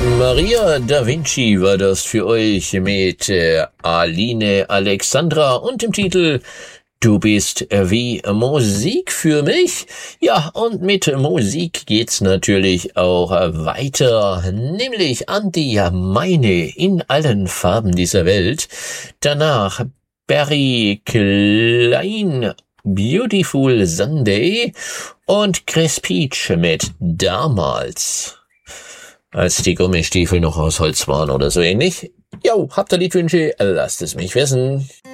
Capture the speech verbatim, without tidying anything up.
Maria da Vinci war das für euch mit äh, Aline Alexandra und dem Titel Du bist wie Musik für mich. Ja, und mit Musik geht's natürlich auch weiter, nämlich an die Meine in allen Farben dieser Welt. Danach Barry Klein, Beautiful Sunday und Chris Peach mit Damals, als die Gummistiefel noch aus Holz waren oder so ähnlich. Jo, habt ihr Liedwünsche? Lasst es mich wissen.